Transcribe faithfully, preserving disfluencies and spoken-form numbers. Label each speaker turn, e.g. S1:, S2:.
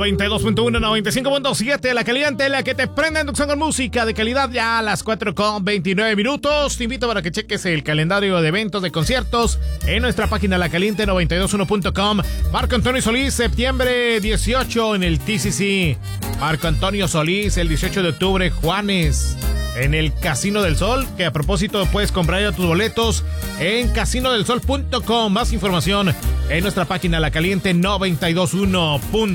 S1: noventa y dos punto uno, noventa y cinco punto siete, La Caliente, la que te prende en Tucson con música de calidad ya a las cuatro con veintinueve minutos. Te invito para que cheques el calendario de eventos, de conciertos en nuestra página la caliente noventa y dos uno punto com. Marco Antonio Solís, septiembre dieciocho en el T C C. Marco Antonio Solís, el dieciocho de octubre, Juanes, en el Casino del Sol, que a propósito puedes comprar ya tus boletos en casino del sol punto com. Más información en nuestra página la caliente noventa y dos uno punto com.